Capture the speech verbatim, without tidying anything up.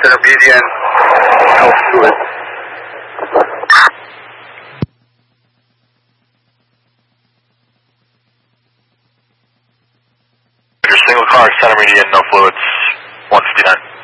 center median, no fluid. Your single car, center median, no fluids, one fifty-nine.